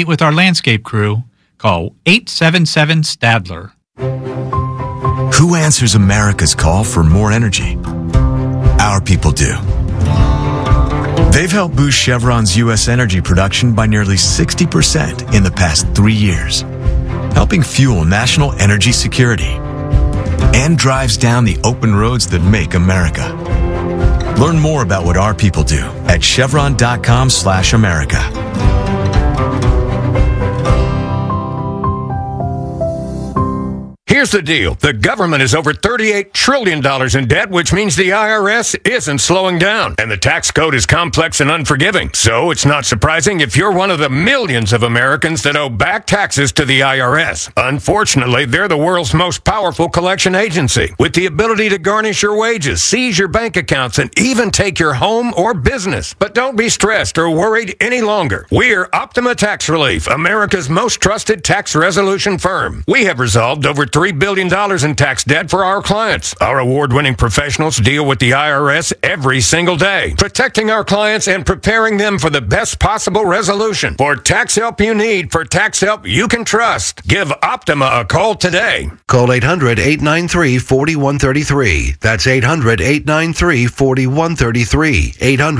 meet with our landscape crew, call 877-STADLER. Who answers America's call for more energy? Our people do. They've helped boost Chevron's U.S. energy production by nearly 60% in the past 3 years, helping fuel national energy security, and drives down the open roads that make America. Learn more about what our people do at chevron.com/America. Here's the deal. The government is over $38 trillion in debt, which means the IRS isn't slowing down. And the tax code is complex and unforgiving. So it's not surprising if you're one of the millions of Americans that owe back taxes to the IRS. Unfortunately, they're the world's most powerful collection agency, with the ability to garnish your wages, seize your bank accounts, and even take your home or business. But don't be stressed or worried any longer. We're Optima Tax Relief, America's most trusted tax resolution firm. We have resolved over $3 billion in tax debt for our clients. Our award-winning professionals deal with the IRS every single day, protecting our clients and preparing them for the best possible resolution. For tax help you need, for tax help you can trust, give Optima a call today. Call 800-893-4133. That's 800-893-4133.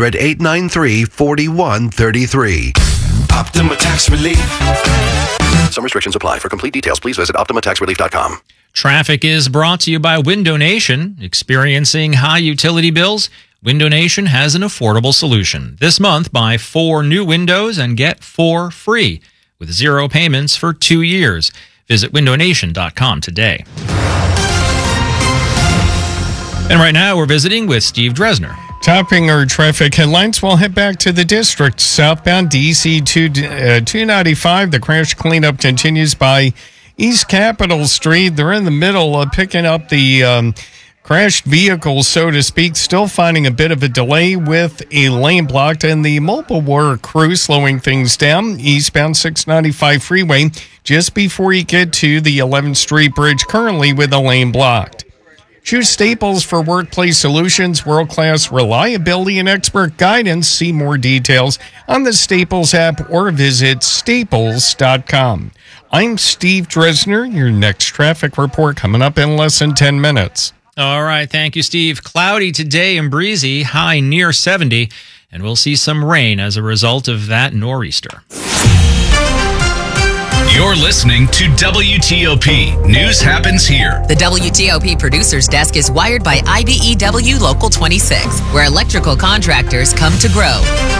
800-893-4133. Optima Tax Relief. Some restrictions apply. For complete details, please visit OptimaTaxRelief.com. Traffic is brought to you by Window Nation. Experiencing high utility bills? Window Nation has an affordable solution. This month, buy 4 new windows and get 4 free with 0 payments for 2 years. Visit windownation.com today. And right now, we're visiting with Steve Dresner. Topping our traffic headlines, we'll head back to the district. Southbound DC 295, the crash cleanup continues by East Capitol Street. They're in the middle of picking up the crashed vehicles, so to speak. Still finding a bit of a delay with a lane blocked, and the mobile work crew slowing things down. Eastbound 695 freeway just before you get to the 11th Street Bridge, currently with a lane blocked. Choose Staples for workplace solutions, world-class reliability and expert guidance. See more details on the Staples app or visit staples.com. I'm Steve Dresner. Your next traffic report coming up in less than 10 minutes. All right, thank you, Steve. Cloudy today and breezy, high near 70, and we'll see some rain as a result of that nor'easter. You're listening to WTOP. News happens here. The WTOP Producers Desk is wired by IBEW Local 26, where electrical contractors come to grow.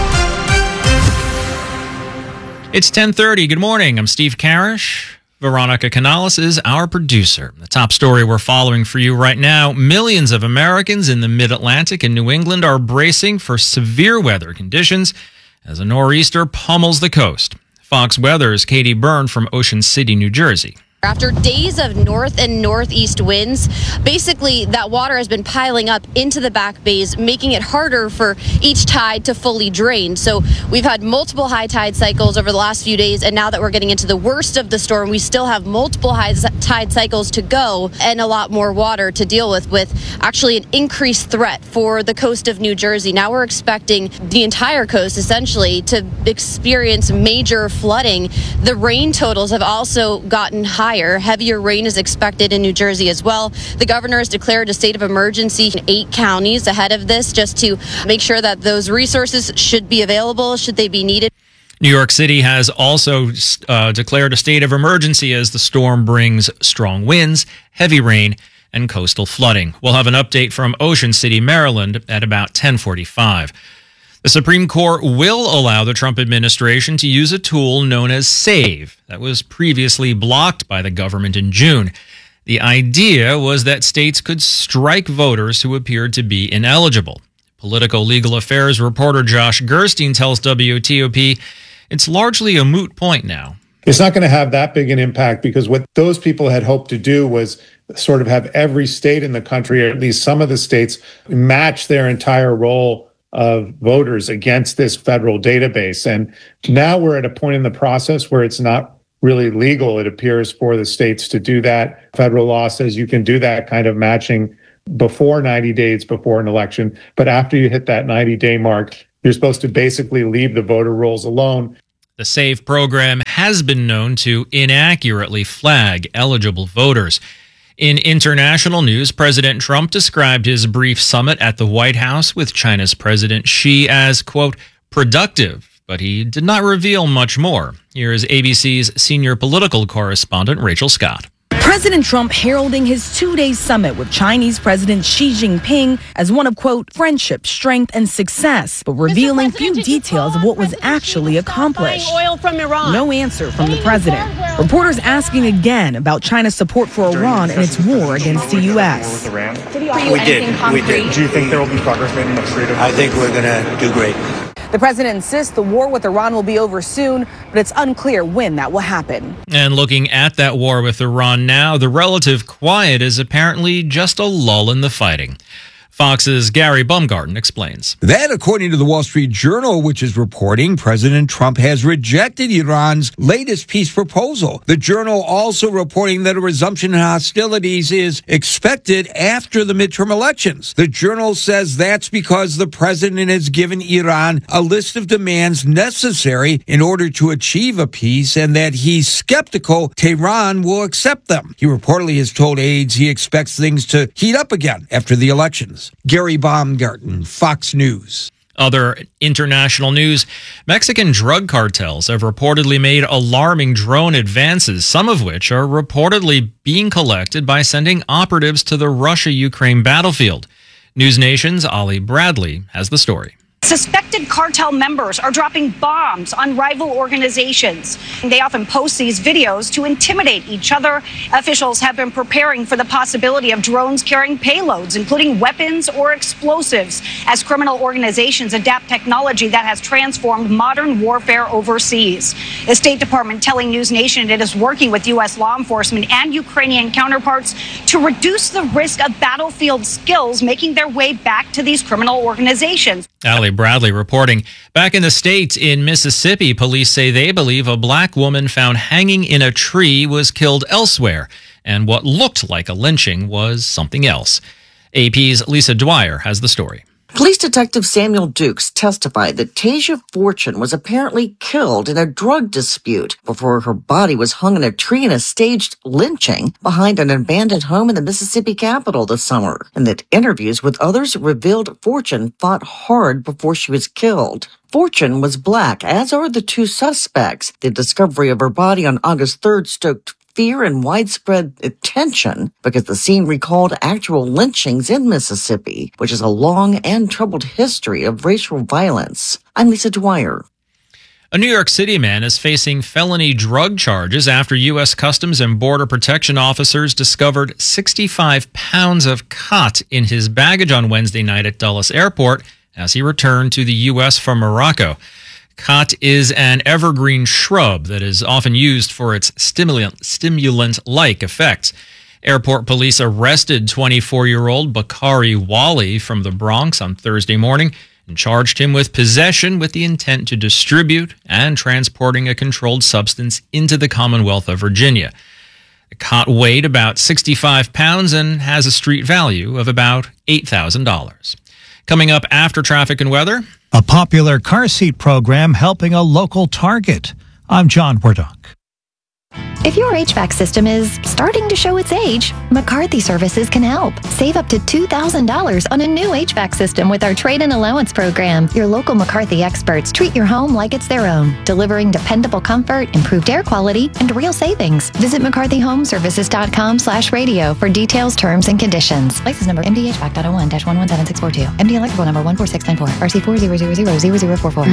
It's 10:30. Good morning. I'm Steve Karish. Veronica Canales is our producer. The top story we're following for you right now: millions of Americans in the Mid-Atlantic and New England are bracing for severe weather conditions as a nor'easter pummels the coast. Fox Weather's Katie Byrne from Ocean City, New Jersey. After days of north and northeast winds, basically that water has been piling up into the back bays, making it harder for each tide to fully drain. So we've had multiple high tide cycles over the last few days, and now that we're getting into the worst of the storm, we still have multiple high tide cycles to go and a lot more water to deal with actually an increased threat for the coast of New Jersey. Now we're expecting the entire coast essentially to experience major flooding. The rain totals have also gotten higher. Heavier rain is expected in New Jersey as well. The governor has declared a state of emergency in 8 counties ahead of this, just to make sure that those resources should be available should they be needed. New York City has also declared a state of emergency as the storm brings strong winds, heavy rain, and coastal flooding. We'll have an update from Ocean City, Maryland at about 10:45. The Supreme Court will allow the Trump administration to use a tool known as SAVE that was previously blocked by the government in June. The idea was that states could strike voters who appeared to be ineligible. Political legal affairs reporter Josh Gerstein tells WTOP it's largely a moot point now. It's not going to have that big an impact because what those people had hoped to do was sort of have every state in the country, or at least some of the states, match their entire roll of voters against this federal database. And now we're at a point in the process where it's not really legal, it appears, for the states to do that. Federal law says you can do that kind of matching before 90 days before an election. But after you hit that 90-day mark, you're supposed to basically leave the voter rolls alone. The SAVE program has has been known to inaccurately flag eligible voters. In international news, President Trump described his brief summit at the White House with China's President Xi as, quote, productive, but he did not reveal much more. Here is ABC's senior political correspondent, Rachel Scott. President Trump heralding his two-day summit with Chinese President Xi Jinping as one of, quote, friendship, strength, and success, but revealing few details of what was actually accomplished. Oil from Iran. No answer from the president. Reporters asking again about China's support for Iran and its war against the U.S. We did. Do you think there will be progress made in the next 3 to 4 I think we're going to do great. The president insists the war with Iran will be over soon, but it's unclear when that will happen. And looking at that war with Iran now, the relative quiet is apparently just a lull in the fighting. Fox's Gary Baumgarten explains. That, according to the Wall Street Journal, which is reporting President Trump has rejected Iran's latest peace proposal. The Journal also reporting that a resumption in hostilities is expected after the midterm elections. The Journal says that's because the president has given Iran a list of demands necessary in order to achieve a peace and that he's skeptical Tehran will accept them. He reportedly has told aides he expects things to heat up again after the elections. Gary Baumgarten, Fox News. Other international news, Mexican drug cartels have reportedly made alarming drone advances, some of which are reportedly being collected by sending operatives to the Russia-Ukraine battlefield. News Nation's Ali Bradley has the story. Suspected cartel members are dropping bombs on rival organizations. They often post these videos to intimidate each other. Officials have been preparing for the possibility of drones carrying payloads, including weapons or explosives, as criminal organizations adapt technology that has transformed modern warfare overseas. The State Department telling News Nation it is working with U.S. law enforcement and Ukrainian counterparts to reduce the risk of battlefield skills making their way back to these criminal organizations. Ali Bradley reporting. Back in the States, in Mississippi, police say they believe a black woman found hanging in a tree was killed elsewhere, and what looked like a lynching was something else. AP's Lisa Dwyer has the story. Police Detective Samuel Dukes testified that Tasia Fortune was apparently killed in a drug dispute before her body was hung in a tree in a staged lynching behind an abandoned home in the Mississippi capital this summer, and that interviews with others revealed Fortune fought hard before she was killed. Fortune was black, as are the two suspects. The discovery of her body on August 3rd stoked fear and widespread attention because the scene recalled actual lynchings in Mississippi, which is a long and troubled history of racial violence. I'm Lisa Dwyer. A New York City man is facing felony drug charges after U.S. Customs and Border Protection officers discovered 65 pounds of khat in his baggage on Wednesday night at Dulles Airport as he returned to the U.S. from Morocco. Khat is an evergreen shrub that is often used for its stimulant-like effects. Airport police arrested 24-year-old Bakari Wali from the Bronx on Thursday morning and charged him with possession with the intent to distribute and transporting a controlled substance into the Commonwealth of Virginia. The khat weighed about 65 pounds and has a street value of about $8,000. Coming up after traffic and weather, a popular car seat program helping a local Target. I'm John Wardock. If your HVAC system is starting to show its age, McCarthy Services can help. Save up to $2,000 on a new HVAC system with our trade-in allowance program. Your local McCarthy experts treat your home like it's their own, delivering dependable comfort, improved air quality, and real savings. Visit McCarthyHomeservices.com/radio for details, terms, and conditions. License number MDHVAC.01-117642. MD electrical number 14694. RC40000044.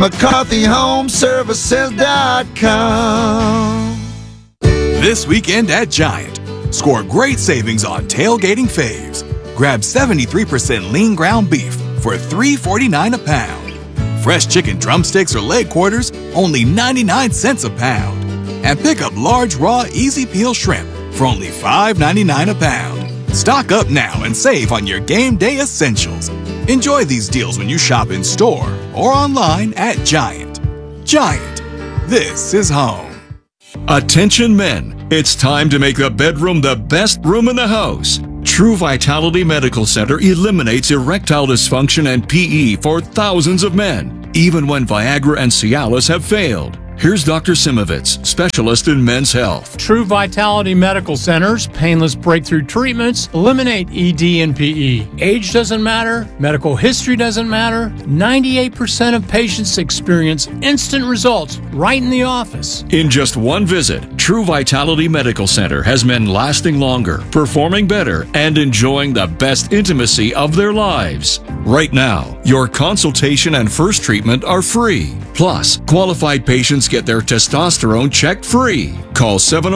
McCarthyHomeservices.com. This weekend at Giant, score great savings on tailgating faves. Grab 73% lean ground beef for $3.49 a pound. Fresh chicken drumsticks or leg quarters, only 99 cents a pound. And pick up large raw easy peel shrimp for only $5.99 a pound. Stock up now and save on your game day essentials. Enjoy these deals when you shop in store or online at Giant. Giant, this is home. Attention men, it's time to make the bedroom the best room in the house. True Vitality Medical Center eliminates erectile dysfunction and PE for thousands of men, even when Viagra and Cialis have failed. Here's Dr. Simovitz, specialist in men's health. True Vitality Medical Center's painless breakthrough treatments eliminate ED and PE. Age doesn't matter, medical history doesn't matter. 98% of patients experience instant results right in the office. In just one visit, True Vitality Medical Center has men lasting longer, performing better, and enjoying the best intimacy of their lives. Right now, your consultation and first treatment are free. Plus, qualified patients get their testosterone checked free. Call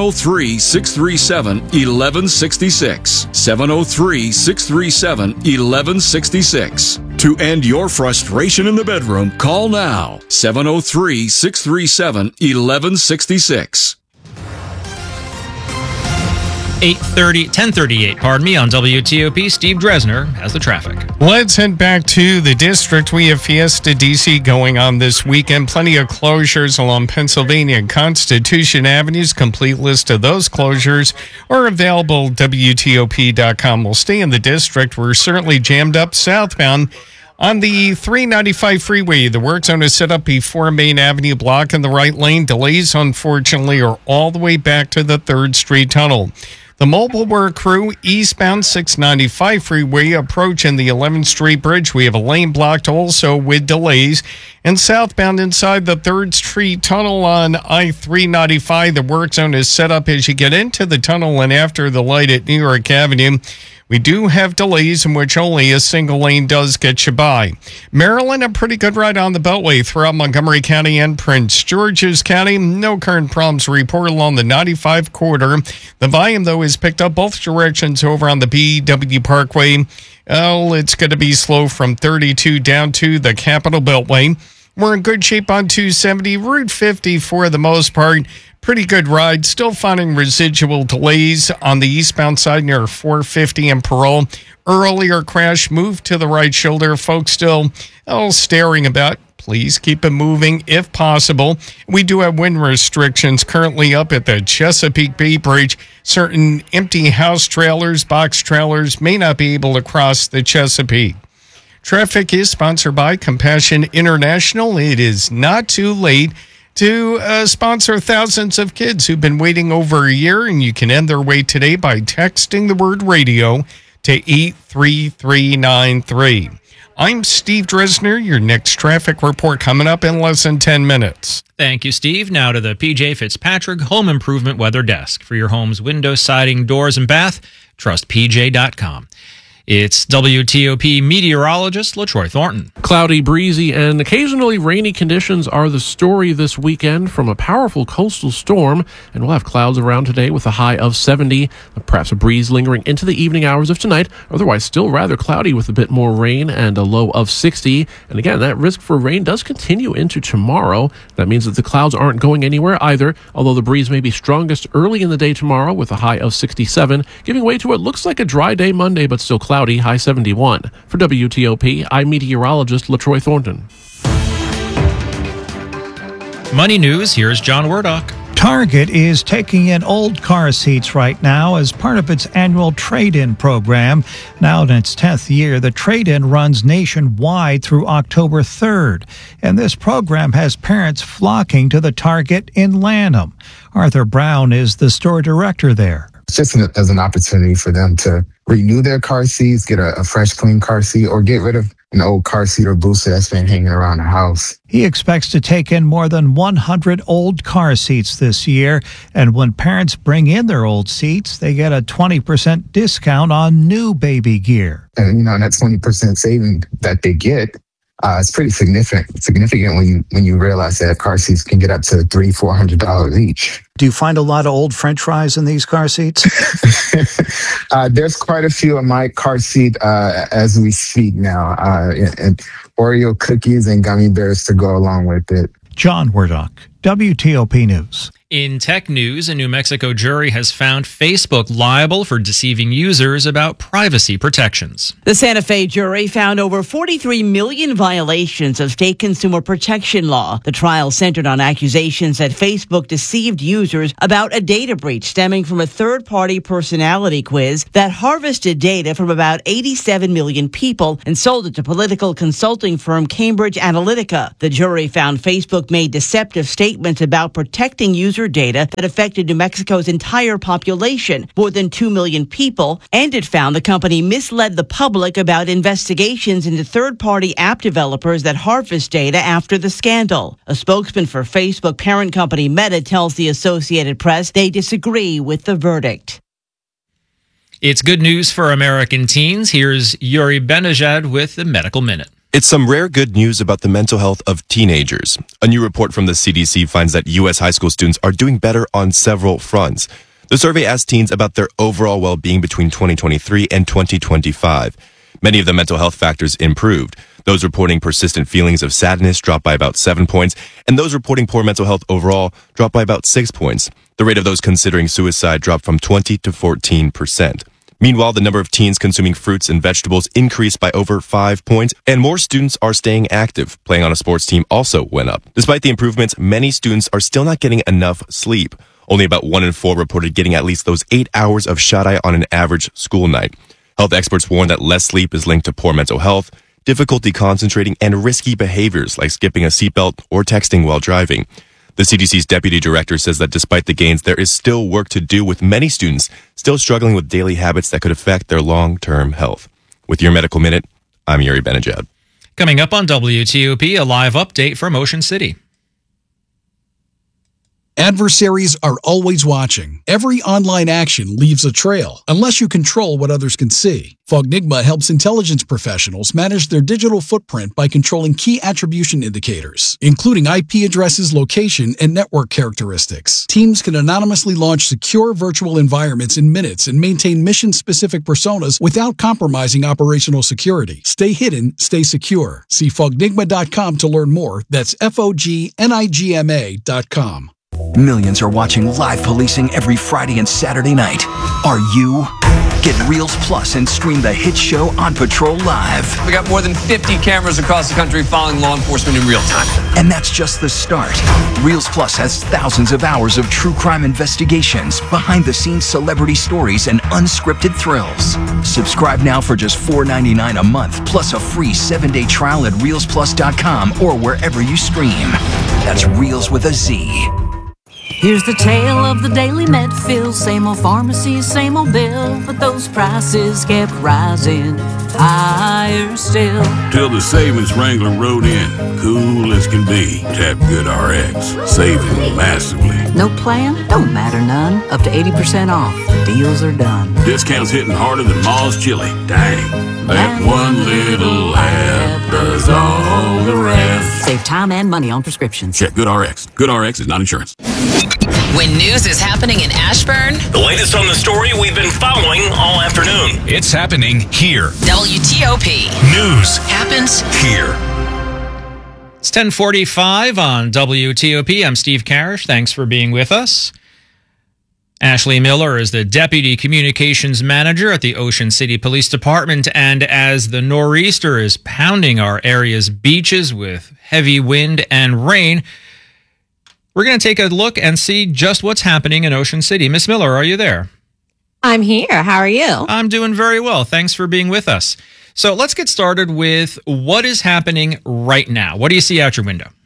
703-637-1166. 703-637-1166. To end your frustration in the bedroom, call now. 703-637-1166. 10:38, on WTOP. Steve Dresner has the traffic. Let's head back to the district. We have Fiesta DC going on this weekend. Plenty of closures along Pennsylvania and Constitution Avenues. Complete list of those closures are available at WTOP.com. We'll stay in the district. We're certainly jammed up southbound. On the 395 freeway, the work zone is set up before Main Avenue block in the right lane. Delays, unfortunately, are all the way back to the 3rd Street Tunnel. The mobile work crew eastbound 695 freeway approaching the 11th Street Bridge. We have a lane blocked also with delays. And southbound inside the 3rd Street Tunnel on I-395, the work zone is set up as you get into the tunnel and after the light at New York Avenue. We do have delays in which only a single lane does get you by. Maryland, a pretty good ride on the Beltway throughout Montgomery County and Prince George's County. No current problems reported along the 95 corridor. The volume, though, is picked up both directions over on the BW Parkway. Oh, it's going to be slow from 32 down to the Capitol Beltway. We're in good shape on 270, Route 50 for the most part. Pretty good ride. Still finding residual delays on the eastbound side near 450 and Parole. Earlier crash moved to the right shoulder. Folks still staring about. Please keep it moving if possible. We do have wind restrictions currently up at the Chesapeake Bay Bridge. Certain empty house trailers, box trailers may not be able to cross the Chesapeake. Traffic is sponsored by Compassion International. It is not too late to sponsor thousands of kids who've been waiting over a year, and you can end their wait today by texting the word radio to 83393. I'm Steve Dresner. Your next traffic report coming up in less than 10 minutes. Thank you, Steve. Now to the PJ Fitzpatrick Home Improvement Weather Desk. For your home's window, siding, doors, and bath, trust PJ.com. It's WTOP meteorologist LaTroy Thornton. Cloudy, breezy, and occasionally rainy conditions are the story this weekend from a powerful coastal storm, and we'll have clouds around today with a high of 70, perhaps a breeze lingering into the evening hours of tonight. Otherwise, still rather cloudy with a bit more rain and a low of 60. And again, that risk for rain does continue into tomorrow. That means that the clouds aren't going anywhere either, although the breeze may be strongest early in the day tomorrow with a high of 67, giving way to what looks like a dry day Monday, but still cloudy, high 71. For WTOP, I'm meteorologist LaTroy Thornton. Money news, here's John Werdock. Target is taking in old car seats right now as part of its annual trade-in program. Now in its 10th year, the trade-in runs nationwide through October 3rd. And this program has parents flocking to the Target in Lanham. Arthur Brown is the store director there. It's just as an opportunity for them to renew their car seats, get a fresh, clean car seat, or get rid of an old car seat or booster that's been hanging around the house. He expects to take in more than 100 old car seats this year. And when parents bring in their old seats, they get a 20% discount on new baby gear. And, that 20% saving that they get, it's pretty significant when you realize that car seats can get up to $300-400 each. Do you find a lot of old French fries in these car seats? There's quite a few in my car seat as we speak now, and Oreo cookies and gummy bears to go along with it. John Werdock, WTOP News. In tech news, a New Mexico jury has found Facebook liable for deceiving users about privacy protections. The Santa Fe jury found over 43 million violations of state consumer protection law. The trial centered on accusations that Facebook deceived users about a data breach stemming from a third-party personality quiz that harvested data from about 87 million people and sold it to political consulting firm Cambridge Analytica. The jury found Facebook made deceptive statements about protecting user data that affected New Mexico's entire population, more than 2 million people, and it found the company misled the public about investigations into third-party app developers that harvest data after the scandal. A spokesman for Facebook parent company Meta tells the Associated Press they disagree with the verdict. It's good news for American teens. Here's Yuri Benajad with the Medical Minute. It's some rare good news about the mental health of teenagers. A new report from the CDC finds that U.S. high school students are doing better on several fronts. The survey asked teens about their overall well-being between 2023 and 2025. Many of the mental health factors improved. Those reporting persistent feelings of sadness dropped by about 7 points, and those reporting poor mental health overall dropped by about 6 points. The rate of those considering suicide dropped from 20 to 14%. Meanwhile, the number of teens consuming fruits and vegetables increased by over 5 points, and more students are staying active. Playing on a sports team also went up. Despite the improvements, many students are still not getting enough sleep. Only about 1 in 4 reported getting at least those 8 hours of shut-eye on an average school night. Health experts warn that less sleep is linked to poor mental health, difficulty concentrating, and risky behaviors like skipping a seatbelt or texting while driving. The CDC's deputy director says that despite the gains, there is still work to do, with many students still struggling with daily habits that could affect their long-term health. With your Medical Minute, I'm Yuri Benajad. Coming up on WTOP, a live update from Ocean City. Adversaries are always watching. Every online action leaves a trail, unless you control what others can see. Fognigma helps intelligence professionals manage their digital footprint by controlling key attribution indicators, including IP addresses, location, and network characteristics. Teams can anonymously launch secure virtual environments in minutes and maintain mission-specific personas without compromising operational security. Stay hidden, stay secure. See Fognigma.com to learn more. That's FOGNIGMA.com. Millions are watching live policing every Friday and Saturday night. Are you? Get Reels Plus and stream the hit show On Patrol live. We got more than 50 cameras across the country following law enforcement in real time. And that's just the start. Reels Plus has thousands of hours of true crime investigations, behind-the-scenes celebrity stories, and unscripted thrills. Subscribe now for just $4.99 a month, plus a free 7-day trial at ReelsPlus.com or wherever you stream. That's Reels with a Z. Here's the tale of the daily Medfield. Same old pharmacy, same old bill, but those prices kept rising higher still. Till the savings wrangler rode in, cool as can be. Tap GoodRx, saving massively. No plan? Don't matter none. Up to 80% off. Deals are done. Discounts hitting harder than Ma's chili. Dang, that one little app does all the rest. Save time and money on prescriptions. Check GoodRx. GoodRx is not insurance. When news is happening in Ashburn, The latest on the story we've been following all afternoon. It's happening here. WTOP News happens here. It's 10:45 on WTOP. I'm Steve Karish. Thanks for being with us. Ashley Miller is the Deputy Communications Manager at the Ocean City Police Department, and as the nor'easter is pounding our area's beaches with heavy wind and rain, we're going to take a look and see just what's happening in Ocean City. Miss Miller, are you there? I'm here. How are you? I'm doing very well. Thanks for being with us. So let's get started with what is happening right now. What do you see out your window?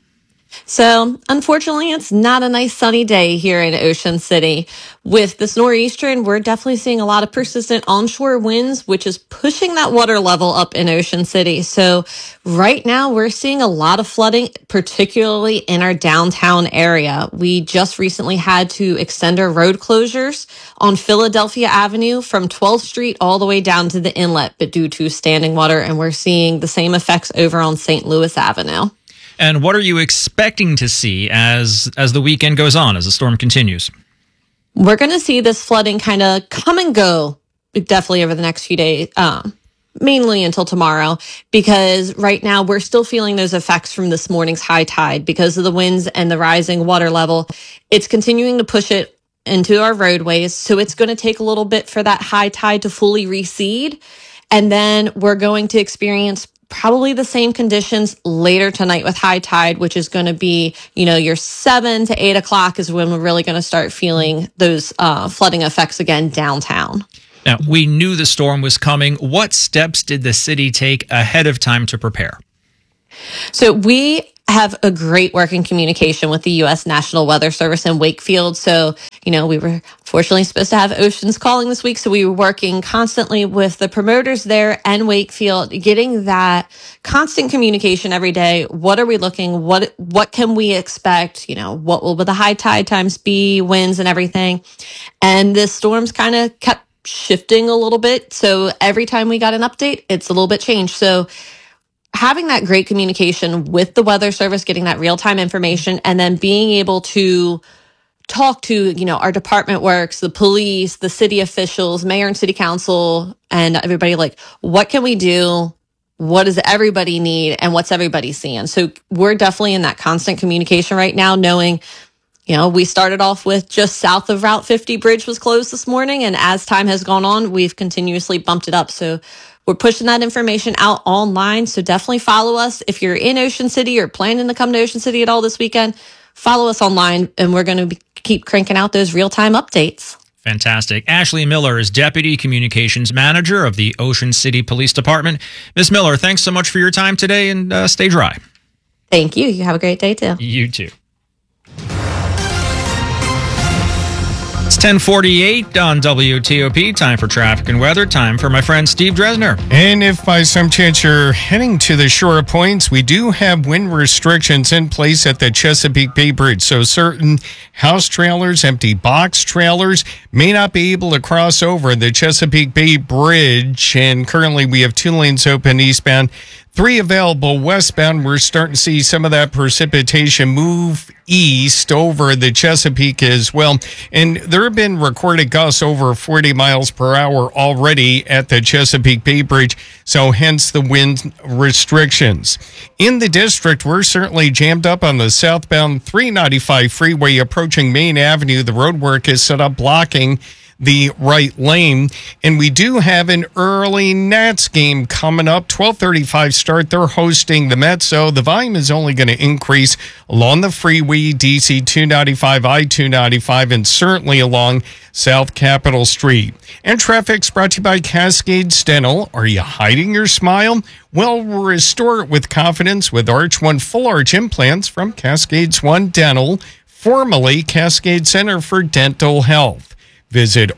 So, unfortunately, it's not a nice sunny day here in Ocean City. With this nor'easter, we're definitely seeing a lot of persistent onshore winds, which is pushing that water level up in Ocean City. So, right now, we're seeing a lot of flooding, particularly in our downtown area. We just recently had to extend our road closures on Philadelphia Avenue from 12th Street all the way down to the inlet, but due to standing water, and we're seeing the same effects over on St. Louis Avenue. And what are you expecting to see as the weekend goes on, as the storm continues? We're going to see this flooding kind of come and go, definitely over the next few days, mainly until tomorrow, because right now we're still feeling those effects from this morning's high tide because of the winds and the rising water level. It's continuing to push it into our roadways. So it's going to take a little bit for that high tide to fully recede. And then we're going to experience probably the same conditions later tonight with high tide, which is going to be, your 7 to 8 o'clock is when we're really going to start feeling those flooding effects again downtown. Now, we knew the storm was coming. What steps did the city take ahead of time to prepare? So we have a great working communication with the U.S. National Weather Service in Wakefield. So, we were fortunately supposed to have Oceans calling this week. So we were working constantly with the promoters there and Wakefield, getting that constant communication every day. What are we looking? What can we expect? What will the high tide times be, winds and everything? And this storm's kind of kept shifting a little bit. So every time we got an update, it's a little bit changed. So having that great communication with the weather service, getting that real-time information, and then being able to talk to, our department works, the police, the city officials, mayor and city council, and everybody, what can we do? What does everybody need? And what's everybody seeing? So we're definitely in that constant communication right now, knowing, we started off with just south of Route 50 bridge was closed this morning. And as time has gone on, we've continuously bumped it up. So we're pushing that information out online. So definitely follow us. If you're in Ocean City or planning to come to Ocean City at all this weekend, follow us online, and we're going to keep cranking out those real-time updates. Fantastic. Ashley Miller is Deputy Communications Manager of the Ocean City Police Department. Ms. Miller, thanks so much for your time today, and stay dry. Thank you. You have a great day, too. You too. It's 10:48 on WTOP. Time for traffic and weather. Time for my friend Steve Dresner. And if by some chance you're heading to the shore points, we do have wind restrictions in place at the Chesapeake Bay Bridge. So certain house trailers, empty box trailers may not be able to cross over the Chesapeake Bay Bridge. And currently we have 2 lanes open eastbound, 3 available westbound. We're starting to see some of that precipitation move east over the Chesapeake as well. And there have been recorded gusts over 40 miles per hour already at the Chesapeake Bay Bridge, so hence the wind restrictions. In the district, we're certainly jammed up on the southbound 395 freeway approaching Main Avenue. The roadwork is set up blocking the right lane. And we do have an early Nats game coming up, 12:35 start. They're hosting the Mets, so the volume is only going to increase along the freeway, DC 295, I-295, and certainly along South Capitol Street. And traffic's brought to you by Cascades Dental. Are you hiding your smile? Well, restore it with confidence with Arch One Full Arch Implants from Cascades One Dental, formerly Cascade Center for Dental Health. Visit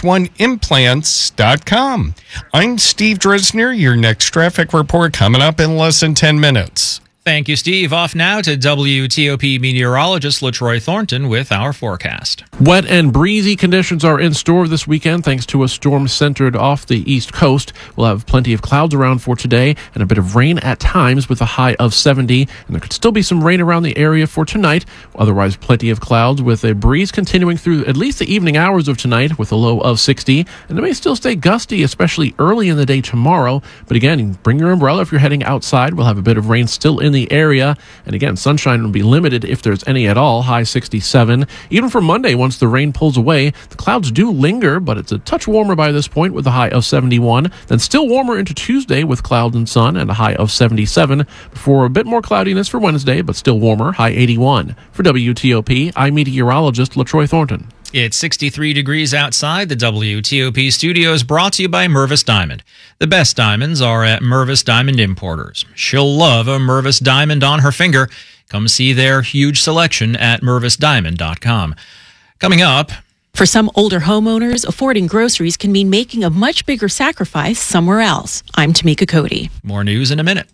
arch1implants.com. I'm Steve Dresner. Your next traffic report coming up in less than 10 minutes. Thank you, Steve. Off now to WTOP meteorologist LaTroy Thornton with our forecast. Wet and breezy conditions are in store this weekend thanks to a storm centered off the east coast. We'll have plenty of clouds around for today and a bit of rain at times with a high of 70. And there could still be some rain around the area for tonight. Otherwise, plenty of clouds with a breeze continuing through at least the evening hours of tonight with a low of 60. And it may still stay gusty, especially early in the day tomorrow. But again, bring your umbrella if you're heading outside. We'll have a bit of rain still in the area. And again, sunshine will be limited if there's any at all, high 67. Even for Monday, once the rain pulls away, the clouds do linger, but it's a touch warmer by this point with a high of 71. Then still warmer into Tuesday with clouds and sun and a high of 77. Before a bit more cloudiness for Wednesday, but still warmer, high 81. For WTOP, I'm meteorologist LaTroy Thornton. It's 63 degrees outside the WTOP studios, brought to you by Mervis Diamond. The best diamonds are at Mervis Diamond Importers. She'll love a Mervis diamond on her finger. Come see their huge selection at mervisdiamond.com. Coming up, for some older homeowners, affording groceries can mean making a much bigger sacrifice somewhere else. I'm Tamika Cody. More news in a minute.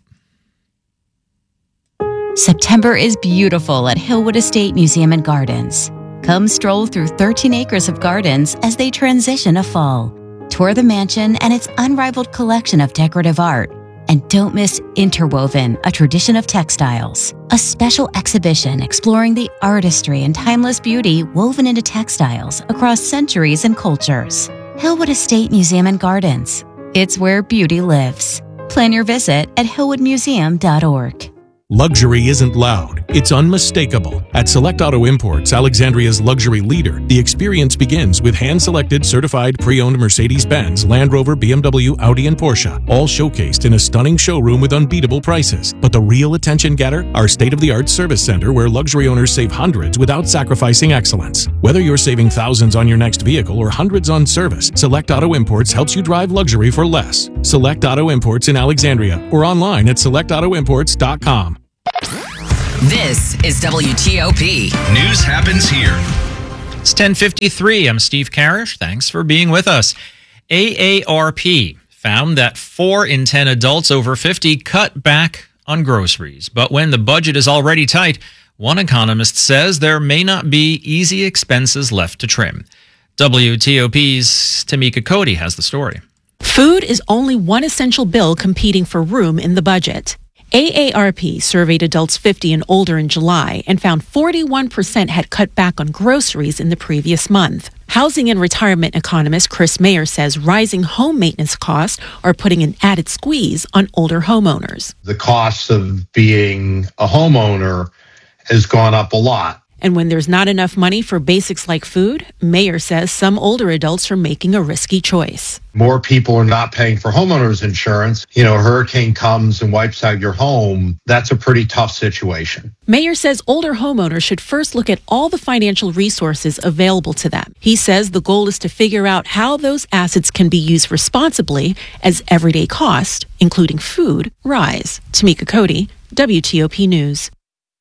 September is beautiful at Hillwood Estate Museum and Gardens. Come stroll through 13 acres of gardens as they transition to fall. Tour the mansion and its unrivaled collection of decorative art. And don't miss Interwoven, a tradition of textiles. A special exhibition exploring the artistry and timeless beauty woven into textiles across centuries and cultures. Hillwood Estate Museum and Gardens. It's where beauty lives. Plan your visit at hillwoodmuseum.org. Luxury isn't loud, it's unmistakable. At Select Auto Imports, Alexandria's luxury leader, the experience begins with hand-selected, certified, pre-owned Mercedes-Benz, Land Rover, BMW, Audi, and Porsche, all showcased in a stunning showroom with unbeatable prices. But the real attention getter? Our state-of-the-art service center where luxury owners save hundreds without sacrificing excellence. Whether you're saving thousands on your next vehicle or hundreds on service, Select Auto Imports helps you drive luxury for less. Select Auto Imports in Alexandria or online at selectautoimports.com. This is WTOP. News happens here. It's 10:53. I'm Steve Karish. Thanks for being with us. AARP found that 4 in 10 adults over 50 cut back on groceries. But when the budget is already tight, one economist says there may not be easy expenses left to trim. WTOP's Tamika Cody has the story. Food is only one essential bill competing for room in the budget. AARP surveyed adults 50 and older in July and found 41% had cut back on groceries in the previous month. Housing and retirement economist Chris Mayer says rising home maintenance costs are putting an added squeeze on older homeowners. The cost of being a homeowner has gone up a lot. And when there's not enough money for basics like food, Mayer says some older adults are making a risky choice. More people are not paying for homeowners insurance. You know, a hurricane comes and wipes out your home. That's a pretty tough situation. Mayer says older homeowners should first look at all the financial resources available to them. He says the goal is to figure out how those assets can be used responsibly as everyday costs, including food, rise. Tamika Cody, WTOP News.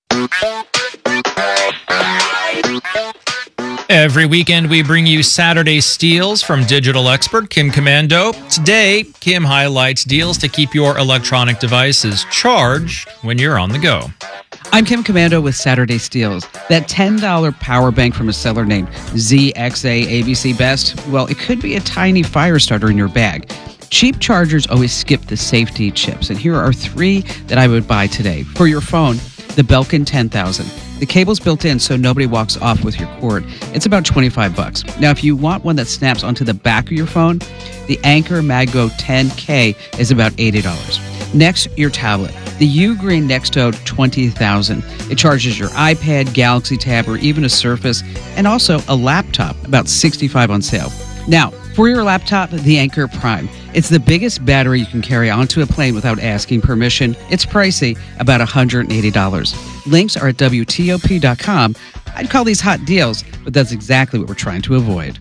Every weekend, we bring you Saturday Steals from digital expert Kim Commando. Today, Kim highlights deals to keep your electronic devices charged when you're on the go. I'm Kim Commando with Saturday Steals. That $10 power bank from a seller named ZXA ABC Best, well, it could be a tiny fire starter in your bag. Cheap chargers always skip the safety chips, and here are 3 that I would buy today. For your phone, the Belkin 10,000. The cable's built in so nobody walks off with your cord. It's about $25. Now, if you want one that snaps onto the back of your phone, the Anker Maggo 10K is about $80. Next, your tablet. The Ugreen Nexto 20,000. It charges your iPad, Galaxy Tab, or even a Surface, and also a laptop, about $65 on sale. Now, for your laptop, the Anker Prime. It's the biggest battery you can carry onto a plane without asking permission. It's pricey, about $180. Links are at WTOP.com. I'd call these hot deals, but that's exactly what we're trying to avoid.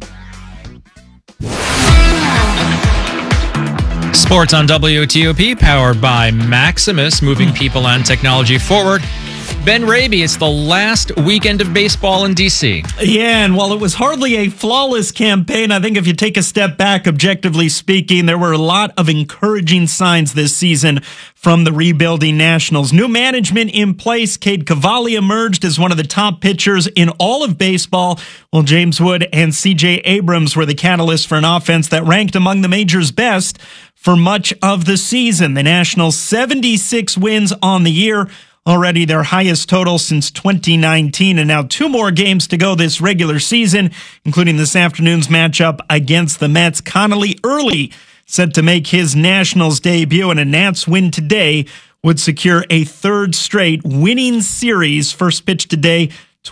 Sports on WTOP, powered by Maximus, moving people and technology forward. Ben Raby, it's the last weekend of baseball in D.C. Yeah, and while it was hardly a flawless campaign, I think if you take a step back, objectively speaking, there were a lot of encouraging signs this season from the rebuilding Nationals. New management in place. Cade Cavalli emerged as one of the top pitchers in all of baseball, while James Wood and C.J. Abrams were the catalyst for an offense that ranked among the major's best for much of the season. The Nationals' 76 wins on the year, already their highest total since 2019, and now 2 more games to go this regular season, including this afternoon's matchup against the Mets. Connolly early set to make his Nationals debut, and a Nats win today would secure a 3rd straight winning series. First pitch today,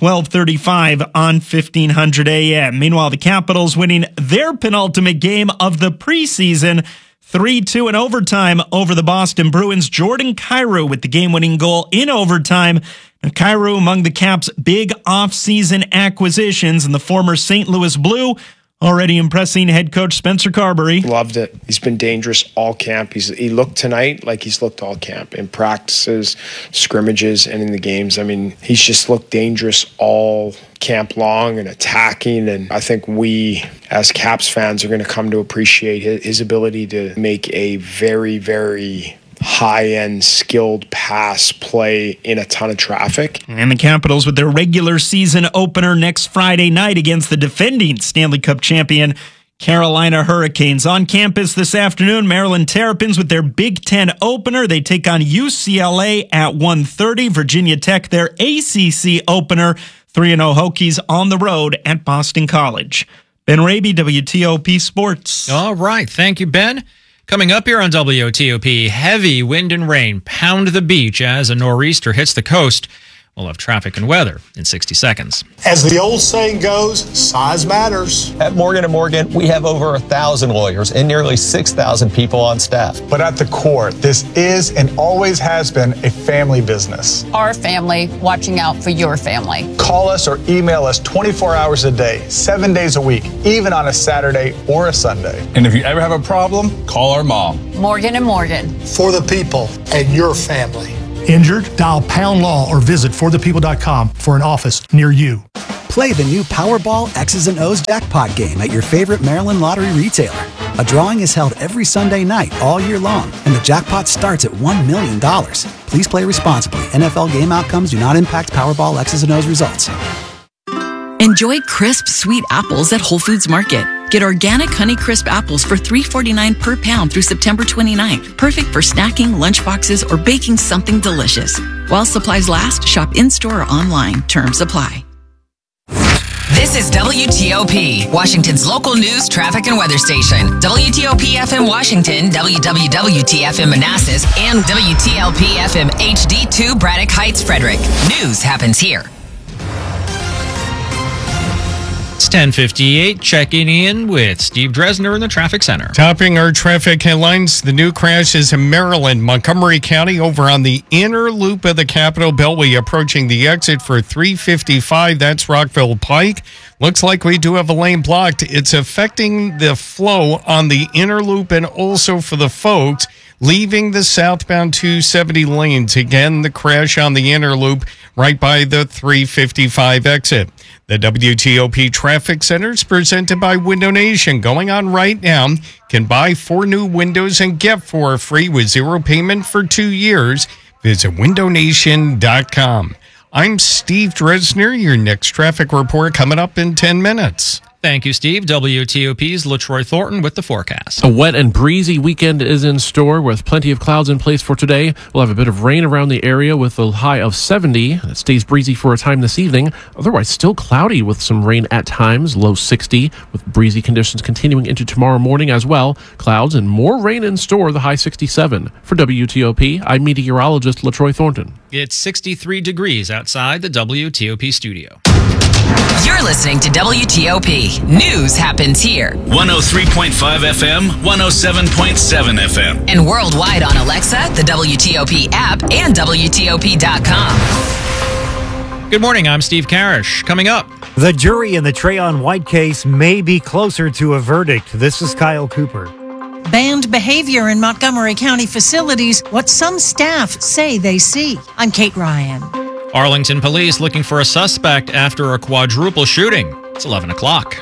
12:35 on 1500 AM. Meanwhile, the Capitals winning their penultimate game of the preseason, 3-2 in overtime over the Boston Bruins. Jordan Kyrou with the game-winning goal in overtime. Now, Kyrou among the Caps' big off-season acquisitions, and the former St. Louis Blue already impressing head coach Spencer Carberry. Loved it. He's been dangerous all camp. He looked tonight like he's looked all camp in practices, scrimmages, and in the games. I mean, he's just looked dangerous all camp long and attacking. And I think we, as Caps fans, are going to come to appreciate his ability to make a very, very high-end, skilled pass play in a ton of traffic. And the Capitals with their regular season opener next Friday night against the defending Stanley Cup champion Carolina Hurricanes. On campus this afternoon, Maryland Terrapins with their Big Ten opener. They take on UCLA at 1:30. Virginia Tech, their ACC opener. 3-0 Hokies on the road at Boston College. Ben Raby, WTOP Sports. All right. Thank you, Ben. Coming up here on WTOP, heavy wind and rain pound the beach as a nor'easter hits the coast. We'll have traffic and weather in 60 seconds. As the old saying goes, size matters. At Morgan & Morgan, we have over 1,000 lawyers and nearly 6,000 people on staff. But at the core, this is and always has been a family business. Our family watching out for your family. Call us or email us 24 hours a day, 7 days a week, even on a Saturday or a Sunday. And if you ever have a problem, call our mom. Morgan & Morgan. For the people and your family. Injured? Dial Pound Law or visit forthepeople.com for an office near you. Play the new Powerball X's and O's jackpot game at your favorite Maryland lottery retailer. A drawing is held every Sunday night all year long, and the jackpot starts at $1 million. Please play responsibly. NFL game outcomes do not impact Powerball X's and O's results. Enjoy crisp, sweet apples at Whole Foods Market. Get organic Honeycrisp apples for $3.49 per pound through September 29th. Perfect for snacking, lunchboxes, or baking something delicious. While supplies last, shop in-store or online. Terms apply. This is WTOP, Washington's local news, traffic, and weather station. WTOP FM Washington, WWWT FM Manassas, and WTLP FM HD2 Braddock Heights, Frederick. News happens here. It's 10:58, checking in with Steve Dresner in the traffic center. Topping our traffic headlines, the new crash is in Maryland, Montgomery County, over on the inner loop of the Capitol Beltway, approaching the exit for 355. That's Rockville Pike. Looks like we do have a lane blocked. It's affecting the flow on the inner loop and also for the folks leaving the southbound 270 lanes. Again, the crash on the inner loop right by the 355 exit. The WTOP Traffic Center is presented by Window Nation. Going on right now. Can buy 4 new windows and get 4 free with 0 payment for 2 years. Visit windownation.com. I'm Steve Dresner. Your next traffic report coming up in 10 minutes. Thank you, Steve. WTOP's LaTroy Thornton with the forecast. A wet and breezy weekend is in store with plenty of clouds in place for today. We'll have a bit of rain around the area with a high of 70. It stays breezy for a time this evening. Otherwise, still cloudy with some rain at times, low 60, with breezy conditions continuing into tomorrow morning as well. Clouds and more rain in store, the high 67. For WTOP, I'm meteorologist LaTroy Thornton. It's 63 degrees outside the WTOP studio. You're listening to WTOP. News happens here. 103.5 FM, 107.7 FM. And worldwide on Alexa, the WTOP app, and WTOP.com. Good morning, I'm Steve Karish. Coming up. The jury in the Trayon White case may be closer to a verdict. This is Kyle Cooper. Banned behavior in Montgomery County facilities, what some staff say they see. I'm Kate Ryan. Arlington police looking for a suspect after a quadruple shooting. It's 11 o'clock.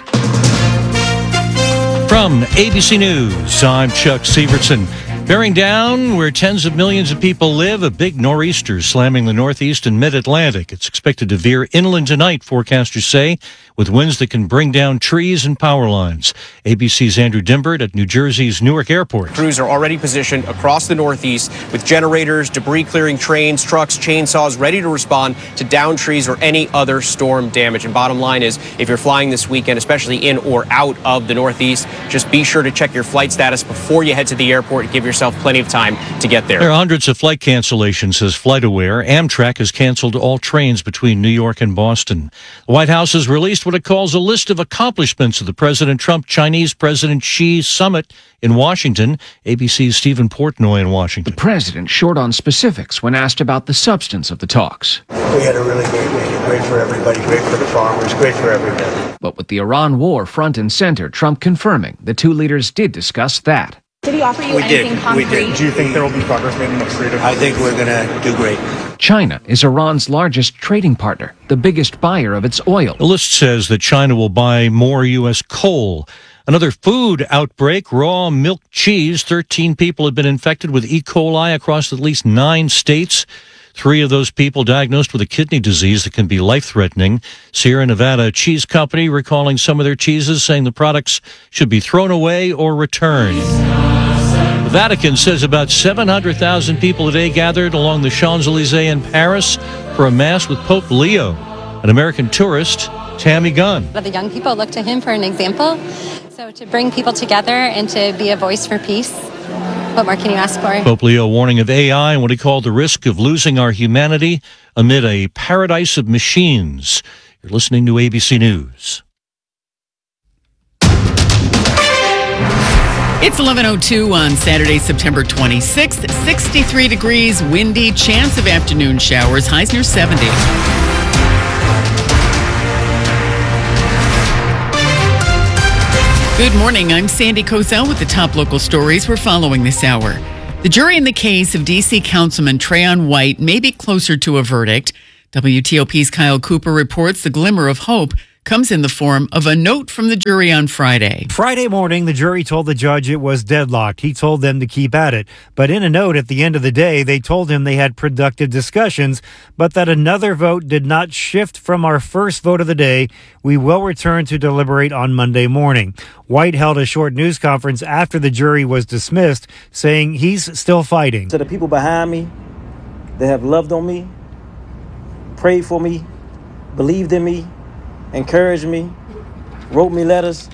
From ABC News, I'm Chuck Severson. Bearing down where tens of millions of people live, a big nor'easter slamming the northeast and mid-Atlantic. It's expected to veer inland tonight, forecasters say, with winds that can bring down trees and power lines. ABC's Andrew Dimbert at New Jersey's Newark Airport. Crews are already positioned across the northeast with generators, debris-clearing trains, trucks, chainsaws ready to respond to downed trees or any other storm damage. And bottom line is, if you're flying this weekend, especially in or out of the northeast, just be sure to check your flight status before you head to the airport and give yourself plenty of time to get there. There are hundreds of flight cancellations, says FlightAware. Amtrak has canceled all trains between New York and Boston. The White House has released what it calls a list of accomplishments of the President Trump-Chinese President Xi summit in Washington. ABC's Stephen Portnoy in Washington. The president short on specifics when asked about the substance of the talks. We had a really great meeting. Great for everybody, great for the farmers, great for everybody. But with the Iran war front and center, Trump confirming the two leaders did discuss that. Did he offer you anything concrete? We did. Do you think there will be progress made in the next 3 to 4 I think we're going to do great. China is Iran's largest trading partner, the biggest buyer of its oil. The list says that China will buy more U.S. coal. Another food outbreak, raw milk cheese. 13 people have been infected with E. coli across at least 9 states. 3 of those people diagnosed with a kidney disease that can be life-threatening. Sierra Nevada Cheese Company recalling some of their cheeses, saying the products should be thrown away or returned. The Vatican says about 700,000 people today gathered along the Champs-Élysées in Paris for a mass with Pope Leo. An American tourist, Tammy Gunn. The young people look to him for an example. So to bring people together and to be a voice for peace, What more can you ask for? Pope Leo warning of AI and what he called the risk of losing our humanity amid a paradise of machines. You're listening to ABC News. It's 11:02 on Saturday, September 26th. 63 degrees, windy, chance of afternoon showers, highs near 70. Good morning, I'm Sandy Kozel with the top local stories we're following this hour. The jury in the case of D.C. Councilman Trayon White may be closer to a verdict. WTOP's Kyle Cooper reports the glimmer of hope comes in the form of a note from the jury on Friday. Friday morning, the jury told the judge it was deadlocked. He told them to keep at it. But in a note at the end of the day, they told him they had productive discussions, but that another vote did not shift from our first vote of the day. We will return to deliberate on Monday morning. White held a short news conference after the jury was dismissed, saying he's still fighting. To the people behind me that have loved on me, prayed for me, believed in me, encouraged me, wrote me letters,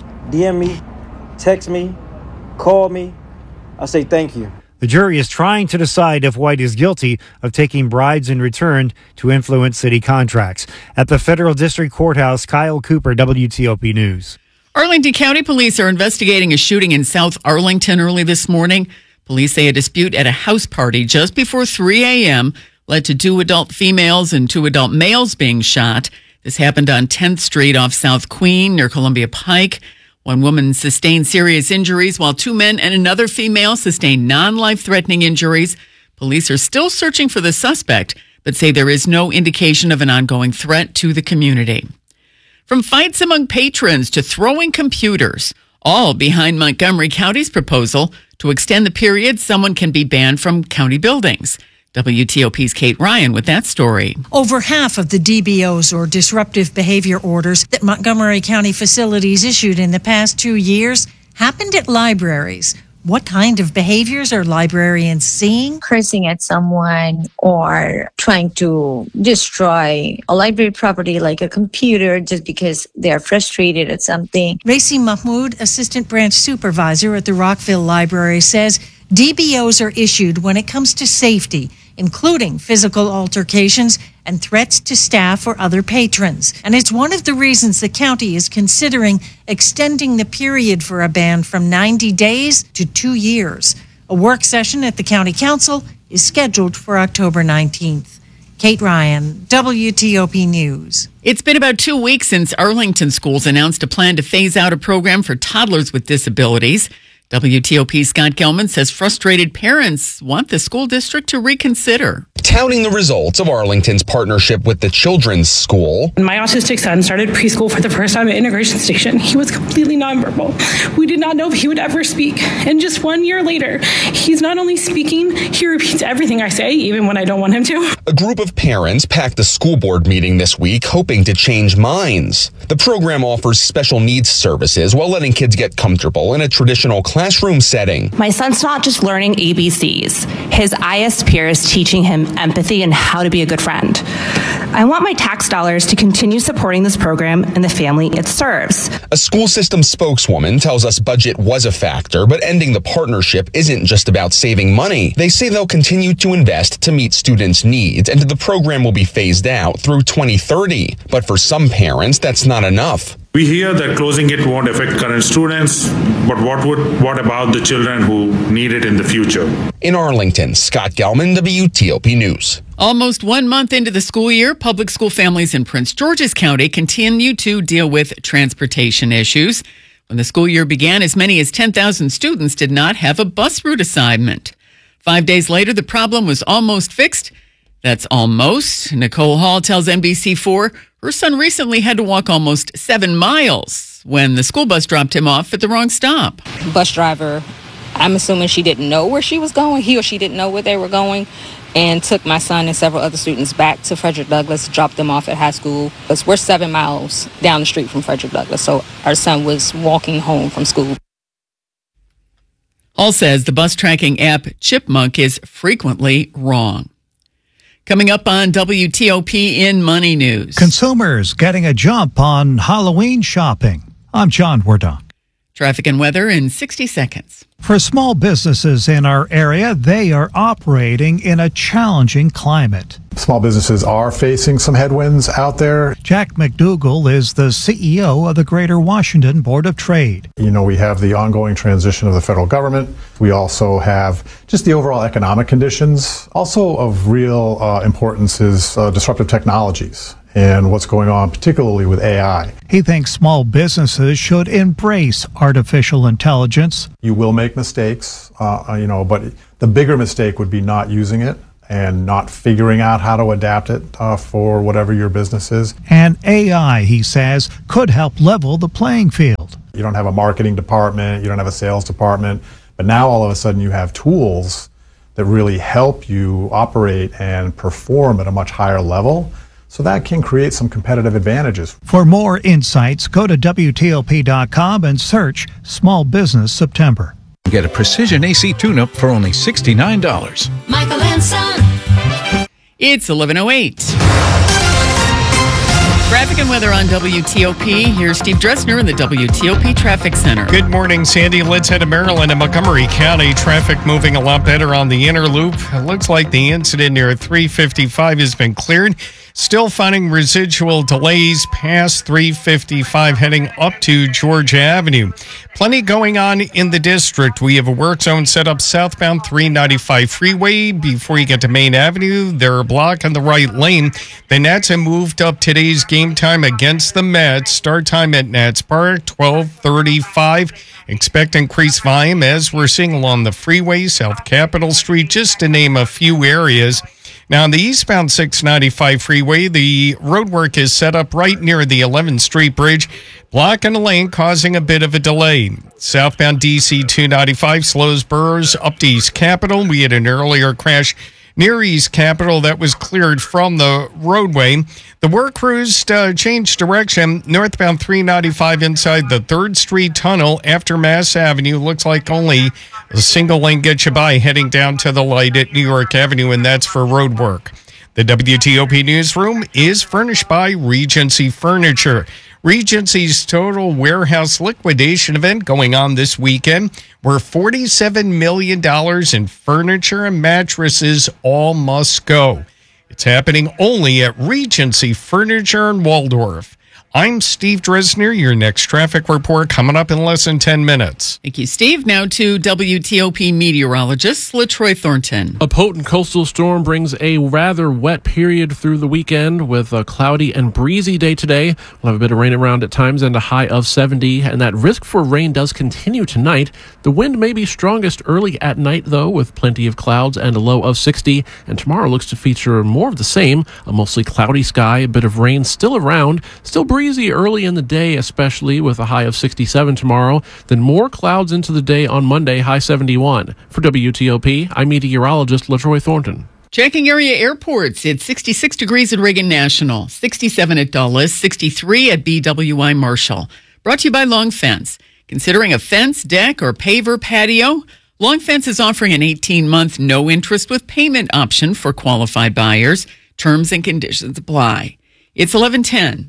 DM me, text me, called me, I say thank you. The jury is trying to decide if White is guilty of taking bribes in return to influence city contracts. At the Federal District Courthouse, Kyle Cooper, WTOP News. Arlington County Police are investigating a shooting in South Arlington early this morning. Police say a dispute at a house party just before 3 a.m. led to 2 adult females and 2 adult males being shot. This happened on 10th Street off South Queen near Columbia Pike. One woman sustained serious injuries while 2 men and another female sustained non-life-threatening injuries. Police are still searching for the suspect, but say there is no indication of an ongoing threat to the community. From fights among patrons to throwing computers, all behind Montgomery County's proposal to extend the period someone can be banned from county buildings. WTOP's Kate Ryan with that story. Over half of the DBOs, or disruptive behavior orders, that Montgomery County facilities issued in the past 2 years happened at libraries. What kind of behaviors are librarians seeing? Cursing at someone or trying to destroy a library property like a computer just because they're frustrated at something. Racy Mahmoud, assistant branch supervisor at the Rockville Library, says DBOs are issued when it comes to safety, including physical altercations and threats to staff or other patrons. And it's one of the reasons the county is considering extending the period for a ban from 90 days to 2 years. A work session at the county council is scheduled for October 19th. Kate Ryan, WTOP News. It's been about 2 weeks since Arlington schools announced a plan to phase out a program for toddlers with disabilities. WTOP's Scott Gelman says frustrated parents want the school district to reconsider. Touting the results of Arlington's partnership with the Children's School. My autistic son started preschool for the first time at Integration Station. He was completely nonverbal. We did not know if he would ever speak. And just 1 year later, he's not only speaking, he repeats everything I say, even when I don't want him to. A group of parents packed the school board meeting this week, hoping to change minds. The program offers special needs services while letting kids get comfortable in a traditional classroom setting. My son's not just learning ABCs. His IS peer is teaching him empathy and how to be a good friend. I want my tax dollars to continue supporting this program and the family it serves. A school system spokeswoman tells us budget was a factor, but ending the partnership isn't just about saving money. They say they'll continue to invest to meet students' needs, and the program will be phased out through 2030. But for some parents, that's not enough. We hear that closing it won't affect current students, but what about the children who need it in the future? In Arlington, Scott Gelman, WTOP News. Almost 1 month into the school year, public school families in Prince George's County continue to deal with transportation issues. When the school year began, as many as 10,000 students did not have a bus route assignment. 5 days later, the problem was almost fixed. That's almost. Nicole Hall tells NBC4 her son recently had to walk almost 7 miles when the school bus dropped him off at the wrong stop. Bus driver, I'm assuming she didn't know where she was going. He or she didn't know where they were going, and took my son and several other students back to Frederick Douglass, dropped them off at high school. We're 7 miles down the street from Frederick Douglass, so our son was walking home from school. Hall says the bus tracking app Chipmunk is frequently wrong. Coming up on WTOP in Money News. Consumers getting a jump on Halloween shopping. I'm John Wardock. Traffic and weather in 60 seconds. For small businesses in our area, they are operating in a challenging climate. Small businesses are facing some headwinds out there. Jack McDougall is the CEO of the Greater Washington Board of Trade. You know, we have the ongoing transition of the federal government. We also have just the overall economic conditions. Also of real importance is disruptive technologies and what's going on, particularly with AI. He thinks small businesses should embrace artificial intelligence. You will make mistakes, but the bigger mistake would be not using it and not figuring out how to adapt it for whatever your business is. And AI, he says, could help level the playing field. You don't have a marketing department, you don't have a sales department, but now all of a sudden you have tools that really help you operate and perform at a much higher level. So that can create some competitive advantages. For more insights, go to WTOP.com and search Small Business September. Get a precision AC tune-up for only $69. Michael and Son. It's 11:08. Traffic and weather on WTOP. Here's Steve Dressner in the WTOP Traffic Center. Good morning, Sandy. Let's head to Maryland and Montgomery County. Traffic moving a lot better on the inner loop. It looks like the incident near 355 has been cleared. Still finding residual delays past 355 heading up to Georgia Avenue. Plenty going on in the district. We have a work zone set up southbound 395 freeway. Before you get to Main Avenue, they're blocking the right lane. The Nats have moved up today's game time against the Mets. Start time at Nats Park, 12:35. Expect increased volume as we're seeing along the freeway, South Capitol Street, just to name a few areas. Now, on the eastbound 695 freeway, the roadwork is set up right near the 11th Street Bridge, blocking the lane, causing a bit of a delay. Southbound DC 295 slows burrs up to East Capitol. We had an earlier crash near East Capitol that was cleared from the roadway. The work crews changed direction. Northbound 395 inside the 3rd Street Tunnel after Mass Avenue. Looks like only a single lane gets you by heading down to the light at New York Avenue, and that's for road work. The WTOP Newsroom is furnished by Regency Furniture. Regency's total warehouse liquidation event going on this weekend, where $47 million in furniture and mattresses all must go. It's happening only at Regency Furniture in Waldorf. I'm Steve Dresner. Your next traffic report coming up in less than 10 minutes. Thank you, Steve. Now to WTOP meteorologist LaTroy Thornton. A potent coastal storm brings a rather wet period through the weekend with a cloudy and breezy day today. We'll have a bit of rain around at times and a high of 70, and that risk for rain does continue tonight. The wind may be strongest early at night, though, with plenty of clouds and a low of 60, and tomorrow looks to feature more of the same, a mostly cloudy sky, a bit of rain still around, still breezy early in the day, especially with a high of 67 tomorrow. Then more clouds into the day on Monday, high 71. For WTOP, I'm meteorologist LaTroy Thornton. Checking area airports. It's 66 degrees at Reagan National, 67 at Dulles, 63 at BWI Marshall. Brought to you by Long Fence. Considering a fence, deck, or paver patio? Long Fence is offering an 18-month no-interest with payment option for qualified buyers. Terms and conditions apply. It's 11:10.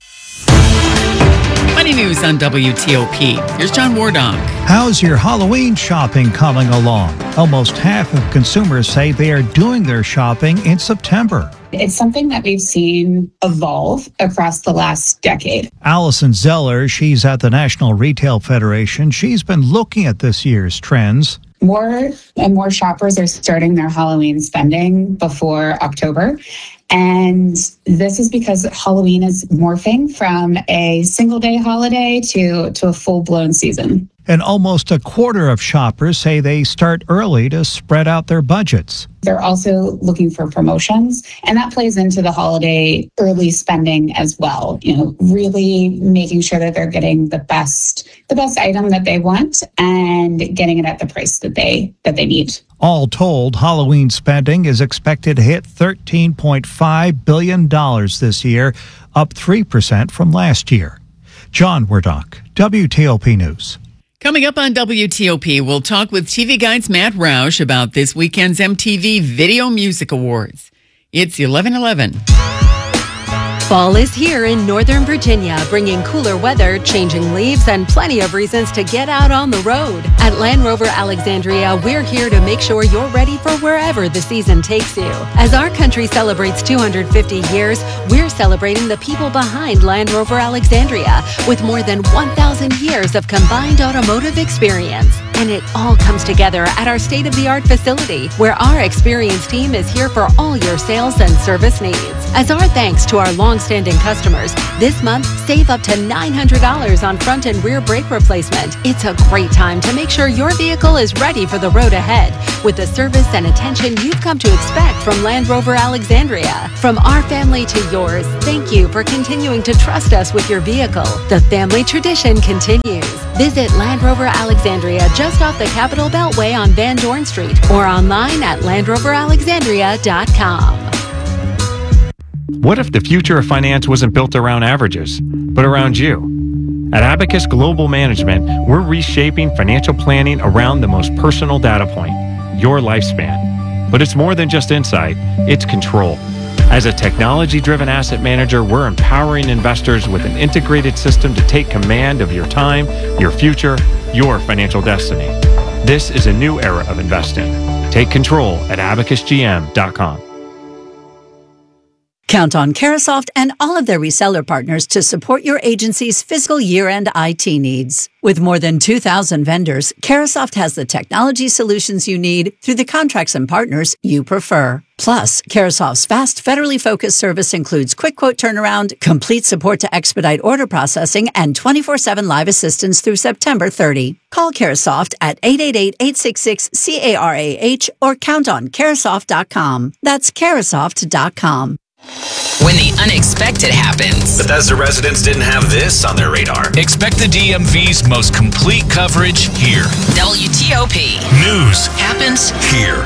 Money news on WTOP. Here's John Wardock. How's your Halloween shopping coming along? Almost half of consumers say they are doing their shopping in September. It's something that we've seen evolve across the last decade. Allison Zeller, she's at the National Retail Federation. She's been looking at this year's trends. More and more shoppers are starting their Halloween spending before October. And this is because Halloween is morphing from a single day holiday to a full-blown season. And almost a quarter of shoppers say they start early to spread out their budgets. They're also looking for promotions, and that plays into the holiday early spending as well. You know, really making sure that they're getting the best item that they want and getting it at the price that they need. All told, Halloween spending is expected to hit $13.5 billion this year, up 3% from last year. John Wardock, WTOP News. Coming up on WTOP, we'll talk with TV Guide's Matt Roush about this weekend's MTV Video Music Awards. It's 11:11. Fall is here in Northern Virginia, bringing cooler weather, changing leaves, and plenty of reasons to get out on the road. At Land Rover Alexandria, we're here to make sure you're ready for wherever the season takes you. As our country celebrates 250 years, we're celebrating the people behind Land Rover Alexandria with more than 1,000 years of combined automotive experience. And it all comes together at our state-of-the-art facility, where our experienced team is here for all your sales and service needs. As our thanks to our long-standing customers, this month, save up to $900 on front and rear brake replacement. It's a great time to make sure your vehicle is ready for the road ahead with the service and attention you've come to expect from Land Rover Alexandria. From our family to yours, thank you for continuing to trust us with your vehicle. The family tradition continues. Visit Land Rover Alexandria just off the Capitol Beltway on Van Dorn Street or online at LandRoverAlexandria.com. What if the future of finance wasn't built around averages, but around you? At Abacus Global Management, we're reshaping financial planning around the most personal data point, your lifespan. But it's more than just insight, it's control. As a technology-driven asset manager, we're empowering investors with an integrated system to take command of your time, your future, your financial destiny. This is a new era of investing. Take control at abacusgm.com. Count on Carasoft and all of their reseller partners to support your agency's fiscal year-end IT needs. With more than 2,000 vendors, Carasoft has the technology solutions you need through the contracts and partners you prefer. Plus, Carasoft's fast, federally focused service includes quick quote turnaround, complete support to expedite order processing, and 24/7 live assistance through September 30. Call Carasoft at 888-866-CARAH or count on Carasoft.com. That's Carasoft.com. When the unexpected happens. Bethesda residents didn't have this on their radar. Expect the DMV's most complete coverage here. WTOP. News happens here.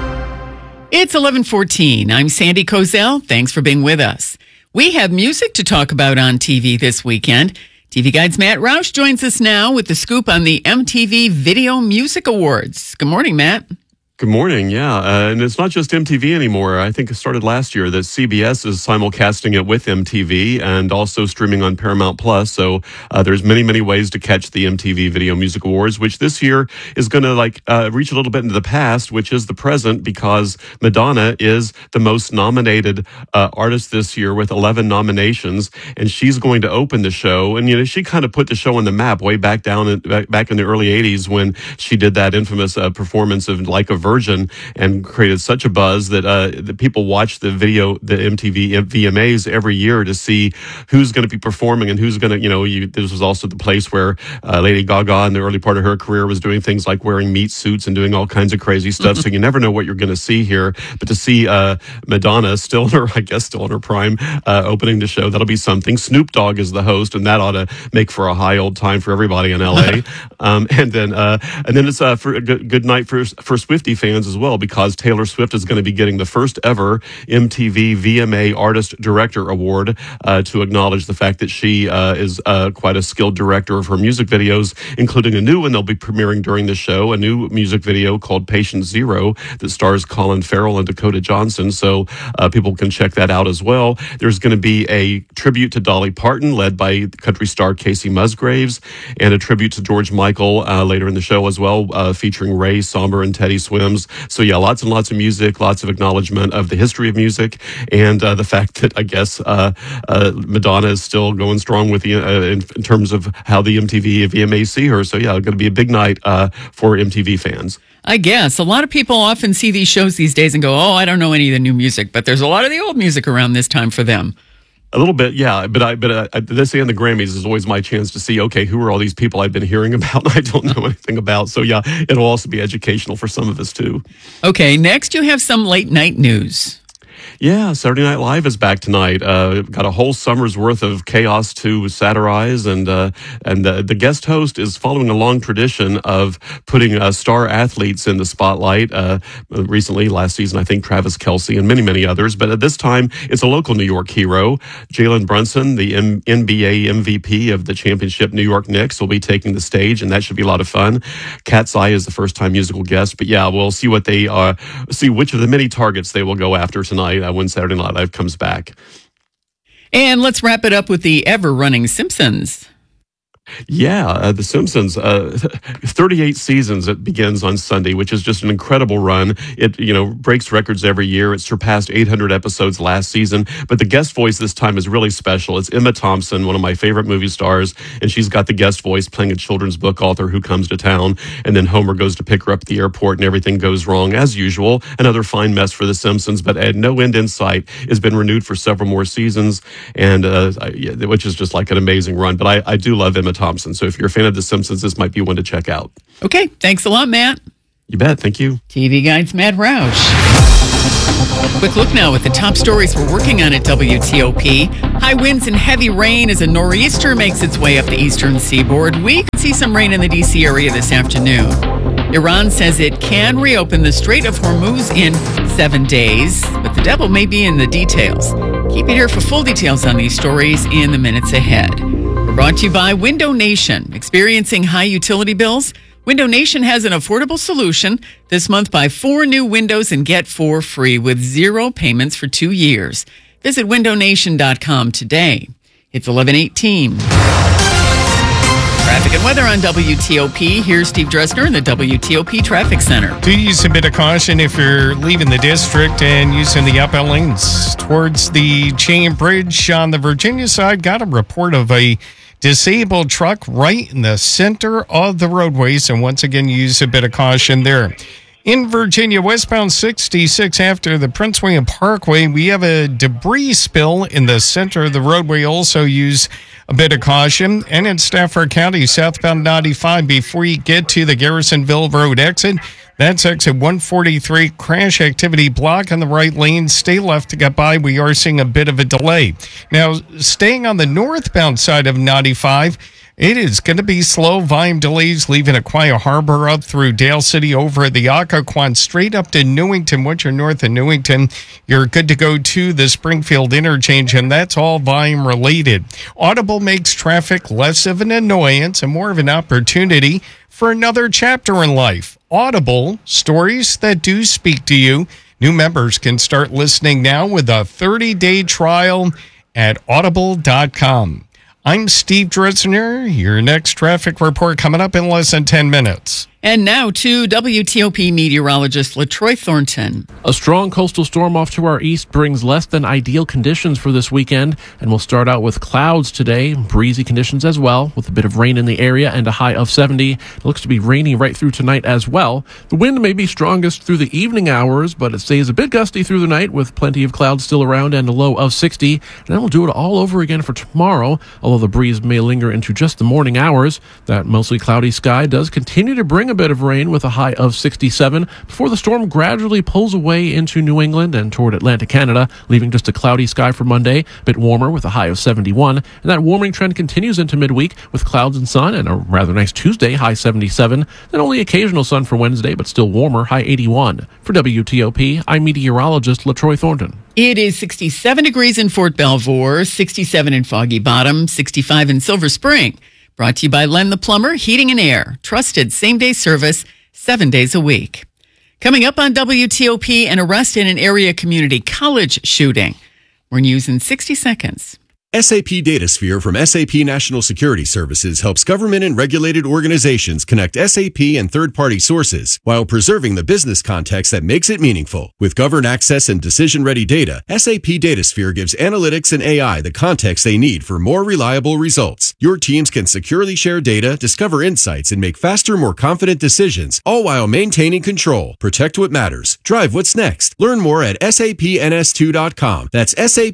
It's 11:14. I'm Sandy Kozel. Thanks for being with us. We have music to talk about on TV this weekend. TV Guide's Matt Roush joins us now with the scoop on the MTV Video Music Awards. Good morning, Matt. Good morning. Yeah. And it's not just MTV anymore. I think it started last year that CBS is simulcasting it with MTV and also streaming on Paramount Plus. So there's many, many ways to catch the MTV Video Music Awards, which this year is going to reach a little bit into the past, which is the present, because Madonna is the most nominated artist this year with 11 nominations. And she's going to open the show. And, she kind of put the show on the map way back back in the early 80s when she did that infamous performance of Like a Virgin and created such a buzz that the people watch the MTV VMAs every year to see who's going to be performing and who's going to, this was also the place where Lady Gaga in the early part of her career was doing things like wearing meat suits and doing all kinds of crazy stuff. So you never know what you're going to see here. But to see Madonna still in her prime, opening the show, that'll be something. Snoop Dogg is the host, and that ought to make for a high old time for everybody in LA. and then it's for a good night for Swiftie fans as well, because Taylor Swift is going to be getting the first ever MTV VMA Artist Director Award to acknowledge the fact that she is quite a skilled director of her music videos, including a new one they'll be premiering during the show, a new music video called Patient Zero that stars Colin Farrell and Dakota Johnson. So people can check that out as well. There's going to be a tribute to Dolly Parton led by country star Casey Musgraves, and a tribute to George Michael later in the show as well, featuring Ray Sommer and Teddy Swims. So yeah, lots and lots of music, lots of acknowledgement of the history of music, and the fact that I guess Madonna is still going strong with in terms of how the MTV VMAs see her. So yeah, it's going to be a big night for MTV fans. I guess a lot of people often see these shows these days and go, "Oh, I don't know any of the new music," but there's a lot of the old music around this time for them. A little bit, yeah. But this and the Grammys is always my chance to see, okay, who are all these people I've been hearing about and I don't know anything about. So yeah, it'll also be educational for some of us too. Okay, next you have some late night news. Yeah, Saturday Night Live is back tonight. Got a whole summer's worth of chaos to satirize, and the guest host is following a long tradition of putting star athletes in the spotlight. Recently, last season, I think Travis Kelce and many, many others. But at this time, it's a local New York hero. Jalen Brunson, the NBA MVP of the championship New York Knicks, will be taking the stage, and that should be a lot of fun. Cat's Eye is the first-time musical guest. But yeah, we'll see what they see which of the many targets they will go after tonight when Saturday Night Live comes back. And let's wrap it up with the ever-running Simpsons. Yeah, The Simpsons, 38 seasons. It begins on Sunday, which is just an incredible run. It, breaks records every year. It surpassed 800 episodes last season. But the guest voice this time is really special. It's Emma Thompson, one of my favorite movie stars, and she's got the guest voice playing a children's book author who comes to town. And then Homer goes to pick her up at the airport, and everything goes wrong as usual. Another fine mess for The Simpsons, but at no end in sight. It's been renewed for several more seasons, and which is just like an amazing run. But I do love Emma Thompson. So if you're a fan of The Simpsons, this might be one to check out. Okay. Thanks a lot, Matt. You bet. Thank you. TV Guide's Matt Roush. Quick look now at the top stories we're working on at WTOP. High winds and heavy rain as a nor'easter makes its way up the eastern seaboard. We could see some rain in the D.C. area this afternoon. Iran says it can reopen the Strait of Hormuz in 7 days, but the devil may be in the details. Keep it here for full details on these stories in the minutes ahead. We're brought to you by Window Nation. Experiencing high utility bills? Window Nation has an affordable solution. This month, buy 4 new windows and get 4 free with 0 payments for 2 years. Visit windownation.com today. It's 11:18. Traffic and weather on WTOP. Here's Steve Dresner in the WTOP Traffic Center. Do use a bit of caution if you're leaving the district and using the up lanes towards the Chain Bridge on the Virginia side. Got a report of a disabled truck right in the center of the roadways, and once again, use a bit of caution there. In Virginia, westbound 66 after the Prince William Parkway, we have a debris spill in the center of the roadway. Also use a bit of caution. And in Stafford County, southbound 95, before you get to the Garrisonville Road exit, that's exit 143, crash activity block on the right lane. Stay left to get by. We are seeing a bit of a delay. Now, staying on the northbound side of 95, it is going to be slow. Volume delays leaving Aquia Harbor up through Dale City over at the Occoquan, straight up to Newington. Once you're north of Newington, you're good to go to the Springfield interchange, and that's all volume related. Audible makes traffic less of an annoyance and more of an opportunity for another chapter in life. Audible, stories that do speak to you. New members can start listening now with a 30-day trial at audible.com. I'm Steve Dresner. Your next traffic report coming up in less than 10 minutes. And now to WTOP meteorologist LaTroy Thornton. A strong coastal storm off to our east brings less than ideal conditions for this weekend, and we'll start out with clouds today, breezy conditions as well, with a bit of rain in the area and a high of 70. It looks to be rainy right through tonight as well. The wind may be strongest through the evening hours, but it stays a bit gusty through the night with plenty of clouds still around and a low of 60. And then we'll do it all over again for tomorrow, although the breeze may linger into just the morning hours. That mostly cloudy sky does continue to bring a bit of rain with a high of 67 before the storm gradually pulls away into New England and toward Atlantic Canada, leaving just a cloudy sky for Monday, a bit warmer with a high of 71. And that warming trend continues into midweek with clouds and sun and a rather nice Tuesday, high 77. Then only occasional sun for Wednesday, but still warmer, high 81. For WTOP, I'm meteorologist LaTroy Thornton. It is 67 degrees in Fort Belvoir, 67 in Foggy Bottom, 65 in Silver Spring. Brought to you by Len the Plumber, Heating and Air. Trusted same-day service, 7 days a week. Coming up on WTOP, an arrest in an area community college shooting. We're news in 60 seconds. SAP DataSphere from SAP National Security Services helps government and regulated organizations connect SAP and third-party sources while preserving the business context that makes it meaningful. With governed access and decision-ready data, SAP DataSphere gives analytics and AI the context they need for more reliable results. Your teams can securely share data, discover insights, and make faster, more confident decisions, all while maintaining control. Protect what matters. Drive what's next. Learn more at sapns2.com. That's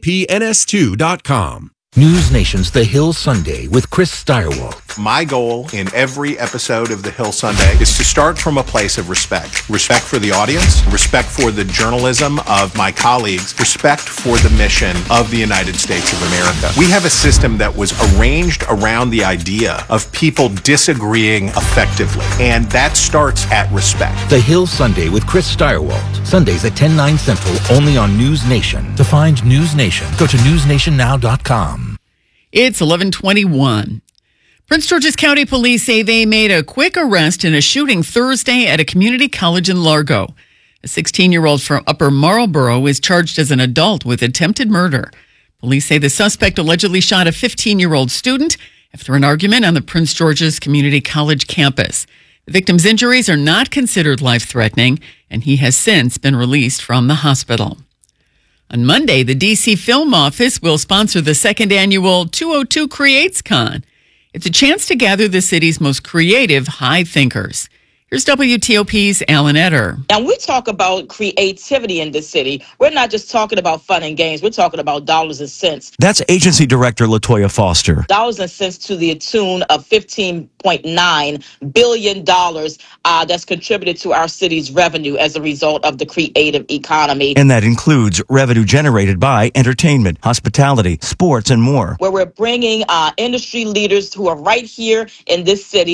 sapns2.com. News Nation's The Hill Sunday with Chris Steyerwalt. My goal in every episode of The Hill Sunday is to start from a place of respect. Respect for the audience, respect for the journalism of my colleagues, respect for the mission of the United States of America. We have a system that was arranged around the idea of people disagreeing effectively, and that starts at respect. The Hill Sunday with Chris Steyerwalt. Sundays at 10, 9 Central, only on News Nation. To find News Nation, go to newsnationnow.com. It's 11:21. Prince George's County Police say they made a quick arrest in a shooting Thursday at a community college in Largo. A 16-year-old from Upper Marlboro is charged as an adult with attempted murder. Police say the suspect allegedly shot a 15-year-old student after an argument on the Prince George's Community College campus. The victim's injuries are not considered life-threatening, and he has since been released from the hospital. On Monday, the D.C. Film Office will sponsor the second annual 202 Creates Con. It's a chance to gather the city's most creative high thinkers. Here's WTOP's Alan Etter. And we talk about creativity in this city. We're not just talking about fun and games. We're talking about dollars and cents. That's Agency Director Latoya Foster. Dollars and cents to the tune of $15.9 billion that's contributed to our city's revenue as a result of the creative economy. And that includes revenue generated by entertainment, hospitality, sports, and more. Where we're bringing industry leaders who are right here in this city